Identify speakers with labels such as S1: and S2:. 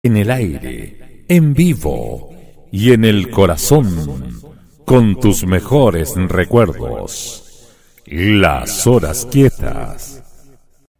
S1: en el aire, en vivo y en el corazón, con tus mejores recuerdos. Las horas quietas.